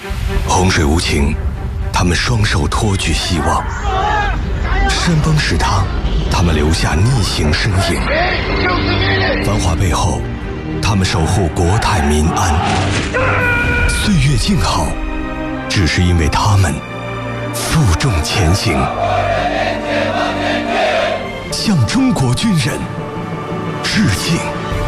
洪水无情，他们双手托举希望；山崩石塌，他们留下逆行身影。繁华背后，他们守护国泰民安。岁月静好，只是因为他们负重前行。向中国军人致敬。